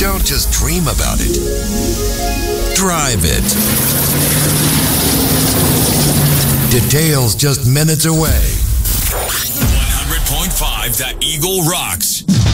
Don't just dream about it. Drive it. Details just minutes away. 100.5 The Eagle rocks.